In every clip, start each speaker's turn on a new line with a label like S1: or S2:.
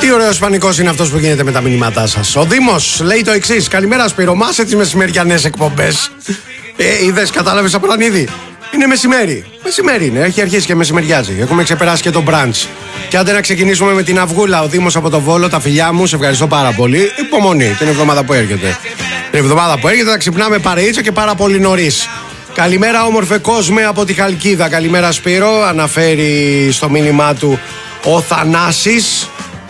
S1: Τι ωραίο Ισπανικός είναι αυτός που γίνεται με τα μηνύματά σας. Ο Δήμος λέει το εξής: καλημέρα Σπύρο, μάσε τις μεσημεριανές εκπομπές. Είδες, κατάλαβες Απρανίδη. Είναι μεσημέρι. Μεσημέρι είναι, έχει αρχίσει και μεσημεριάζει. Έχουμε ξεπεράσει και το μπραντς. Και άντε να ξεκινήσουμε με την Αυγούλα. Ο Δήμος από το Βόλο, τα φιλιά μου, σε ευχαριστώ πάρα πολύ. Υπομονή την εβδομάδα που έρχεται. Την εβδομάδα που έρχεται θα ξυπνάμε παρεΐτσα και πάρα πολύ νωρίς. Καλημέρα, όμορφε κόσμε από τη Χαλκίδα. Καλημέρα, Σπύρο. Αναφέρει στο μήνυμά του ο Θανάσης.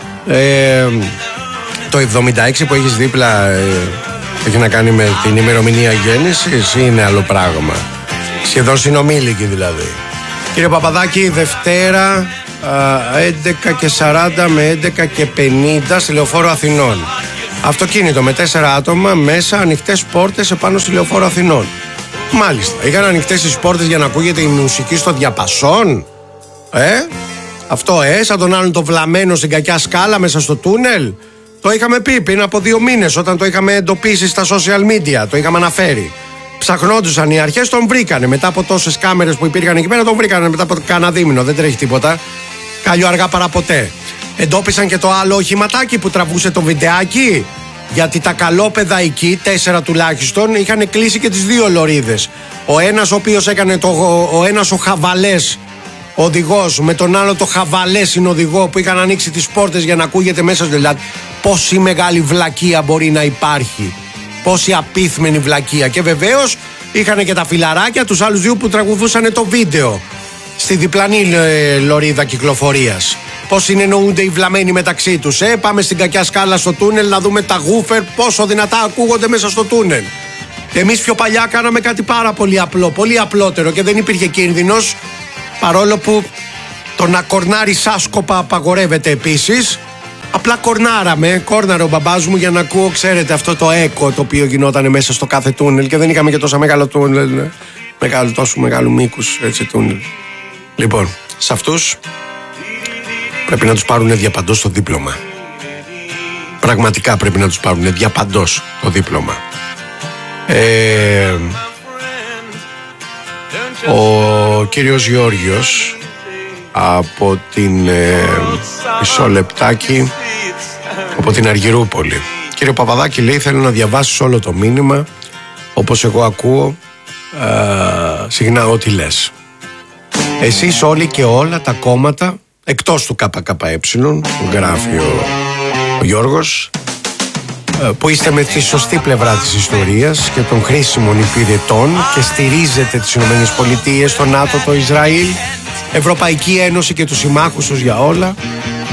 S1: Το 76 που έχεις δίπλα έχει να κάνει με την ημερομηνία γέννησης ή είναι άλλο πράγμα? Σχεδόν συνομήλικη δηλαδή. Κύριε Παπαδάκη, Δευτέρα 11:40 με 11:50 στη Λεωφόρο Αθηνών. Αυτοκίνητο με 4 άτομα μέσα, ανοιχτές πόρτες επάνω στη Λεωφόρο Αθηνών. Μάλιστα, είχαν ανοιχτές τις πόρτες για να ακούγεται η μουσική στο διαπασόν. Αυτό σαν τον άλλον το βλαμμένο στην κακιά σκάλα μέσα στο τούνελ. Το είχαμε πει πριν από 2 μήνες όταν το είχαμε εντοπίσει στα social media. Το είχαμε αναφέρει. Ψαχνόντουσαν οι αρχές, τον βρήκανε. Μετά από τόσες κάμερες που υπήρχαν εκεί πέρα, τον βρήκανε μετά από κάνα δίμηνο. Δεν τρέχει τίποτα. Κάλλιο αργά παρά ποτέ. Εντόπισαν και το άλλο οχηματάκι που τραβούσε το βιντεάκι. Γιατί τα καλόπεδα εκεί, 4 τουλάχιστον, είχαν κλείσει και τις 2 λωρίδες. Ο ένας ο οποίος έκανε ο ένας ο χαβαλές οδηγός με τον άλλο το χαβαλέ συνοδηγό που είχαν ανοίξει τις πόρτες για να ακούγεται μέσα. Δηλαδή, πόση μεγάλη βλακεία μπορεί να υπάρχει, πόση απίθμενη βλακεία. Και βεβαίως είχαν και τα φιλαράκια, τους άλλους 2 που τραγουδούσαν το βίντεο στη διπλανή λωρίδα κυκλοφορίας. Πώς συνεννοούνται οι βλαμμένοι μεταξύ τους. Πάμε στην κακιά σκάλα στο τούνελ να δούμε τα γούφερ πόσο δυνατά ακούγονται μέσα στο τούνελ. Εμείς πιο παλιά κάναμε κάτι πάρα πολύ απλό, πολύ απλότερο και δεν υπήρχε κίνδυνος. Παρόλο που το να κορνάρεις άσκοπα απαγορεύεται επίσης. Απλά κόρναρε ο μπαμπάς μου για να ακούω, ξέρετε, αυτό το έκο το οποίο γινόταν μέσα στο κάθε τούνελ. Και δεν είχαμε και τόσα μεγάλο τούνελ, τόσο μεγάλου μήκους έτσι τούνελ. Λοιπόν, σε αυτούς πρέπει να τους πάρουν διαπαντός το δίπλωμα. Πραγματικά πρέπει να τους πάρουν διαπαντός το δίπλωμα. Ο κύριος Γεώργιος από την μισό λεπτάκι από την Αργυρούπολη. Κύριε Παπαδάκη, λέει, θέλω να διαβάσεις όλο το μήνυμα όπως εγώ ακούω συχνά ό,τι λες. Εσείς όλοι και όλα τα κόμματα εκτός του ΚΚΕ που γράφει ο Γιώργος, που είστε με τη σωστή πλευρά της ιστορίας και των χρήσιμων υπηρετών και στηρίζετε τις ΗΠΑ, το ΝΑΤΟ, το Ισραήλ, Ευρωπαϊκή Ένωση και τους συμμάχους τους για όλα,